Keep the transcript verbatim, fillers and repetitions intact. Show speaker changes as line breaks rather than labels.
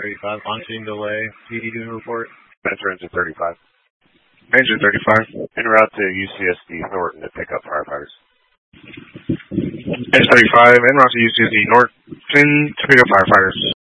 thirty-five, launching delay, P D doing report.
Metro Engine thirty-five.
Engine thirty-five.
En route to U C S D Norton to pick up firefighters.
Engine thirty-five, en route to U C S D Norton to pick up firefighters.